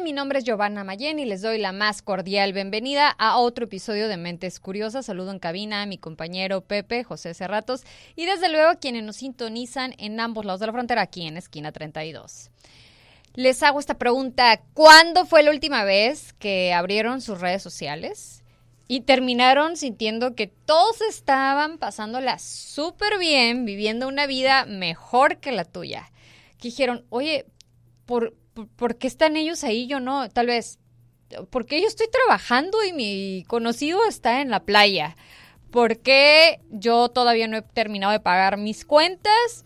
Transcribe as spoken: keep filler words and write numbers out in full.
Mi nombre es Giovanna Mayen y les doy la más cordial bienvenida a otro episodio de Mentes Curiosas. Saludo en cabina a mi compañero Pepe, José Cerratos, y desde luego a quienes nos sintonizan en ambos lados de la frontera, aquí en Esquina treinta y dos. Les hago esta pregunta: ¿cuándo fue la última vez que abrieron sus redes sociales y terminaron sintiendo que todos estaban pasándola súper bien, viviendo una vida mejor que la tuya? Que dijeron, oye, ¿por, por, ¿por qué están ellos ahí? Yo no, tal vez, porque yo estoy trabajando y mi conocido está en la playa. ¿Por qué yo todavía no he terminado de pagar mis cuentas